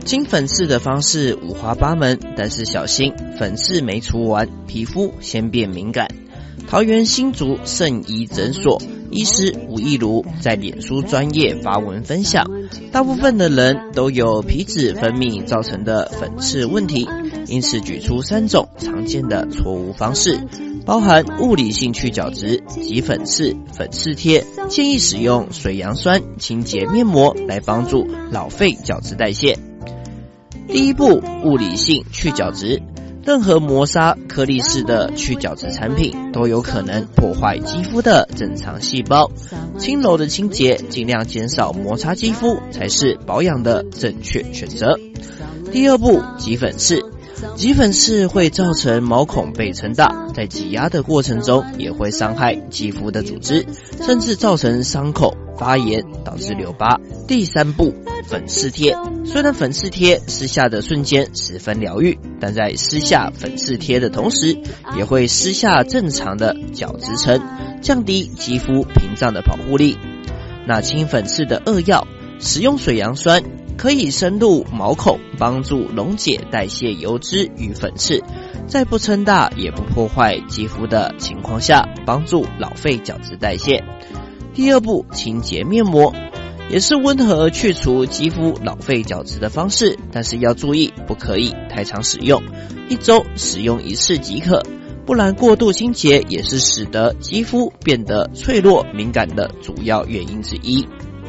清粉刺的方式五花八门，但是小心粉刺没除完，皮肤先变敏感。桃园新竹圣医诊所医师吴义如在脸书专页发文分享，大部分的人都有皮脂分泌造成的粉刺问题，因此举出3种常见的错误方式，包含物理性去角质、挤粉刺、粉刺贴，建议使用水杨酸清洁面膜来帮助老废角质代谢。第一步，物理性去角质。任何磨砂、颗粒式的去角质产品都有可能破坏肌肤的正常细胞，轻柔的清洁，尽量减少摩擦肌肤才是保养的正确选择。第二步，挤粉刺。挤粉刺会造成毛孔被撑大，在挤压的过程中也会伤害肌肤的组织，甚至造成伤口发炎，导致留疤。第三步，粉刺贴。虽然粉刺贴撕下的瞬间十分疗愈，但在撕下粉刺贴的同时，也会撕下正常的角质层，降低肌肤屏障的保护力。那清粉刺的2要，使用水杨酸可以深入毛孔，帮助溶解代谢油脂与粉刺，在不撑大也不破坏肌肤的情况下，帮助老废角质代谢。第二步，清洁面膜。也是温和去除肌肤老废角质的方式，但是要注意不可以太常使用，1周使用1次即可，不然过度清洁也是使得肌肤变得脆弱敏感的主要原因之一。